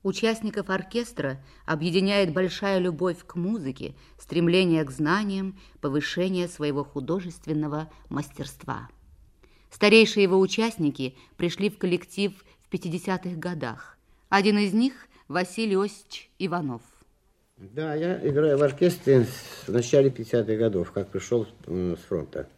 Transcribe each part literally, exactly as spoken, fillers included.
Участников оркестра объединяет большая любовь к музыке, стремление к знаниям, повышение своего художественного мастерства. Старейшие его участники пришли в коллектив в пятидесятых годах. Один из них – Василий Осич Иванов. Да, я играю в оркестре в начале пятидесятых годов, как пришел с фронта.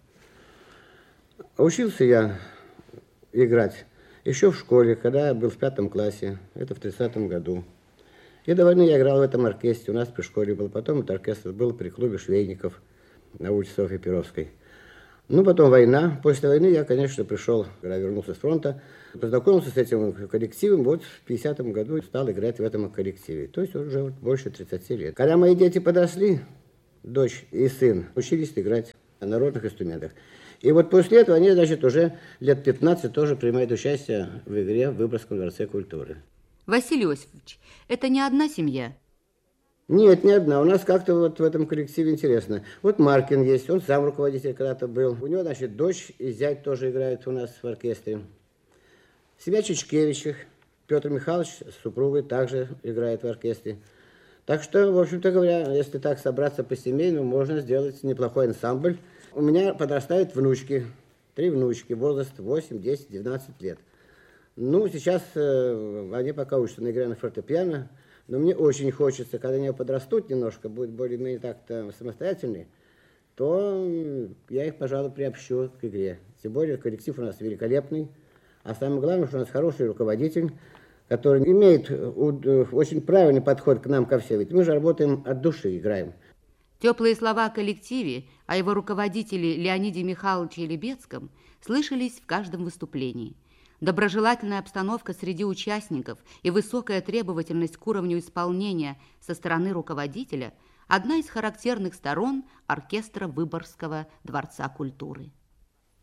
Учился я играть еще в школе, когда я был в пятом классе, это в тридцатом году. И до войны я играл в этом оркестре, у нас при школе был. Потом этот оркестр был при клубе Швейников на улице Софьи Перовской. Ну, потом война. После войны я, конечно, пришел, когда вернулся с фронта, познакомился с этим коллективом. Вот в пятидесятом году стал играть в этом коллективе. То есть уже больше тридцати лет. Когда мои дети подросли, дочь и сын, учились играть на народных инструментах. И вот после этого они, значит, уже лет пятнадцать тоже принимают участие в игре в Выборгском дворце культуры. Василий Осипович, это не одна семья? Нет, не одна. У нас как-то вот в этом коллективе интересно. Вот Маркин есть, он сам руководитель когда-то был. У него, значит, дочь и зять тоже играют у нас в оркестре. Семья Чичкевичев, Петр Михайлович с супругой также играет в оркестре. Так что, в общем-то говоря, если так собраться по-семейному, можно сделать неплохой ансамбль. У меня подрастают внучки, три внучки, возраст восемь, десять, двенадцать лет. Ну, сейчас э, они пока учатся на игре на фортепиано, но мне очень хочется, когда они подрастут немножко, будут более-менее так-то самостоятельные, то я их, пожалуй, приобщу к игре. Тем более коллектив у нас великолепный, а самое главное, что у нас хороший руководитель, который имеет очень правильный подход к нам, ко всем. Ведь мы же работаем от души, играем. Теплые слова о коллективе, о его руководителе Леониде Михайловиче Лебедском слышались в каждом выступлении. Доброжелательная обстановка среди участников и высокая требовательность к уровню исполнения со стороны руководителя – одна из характерных сторон оркестра Выборгского дворца культуры.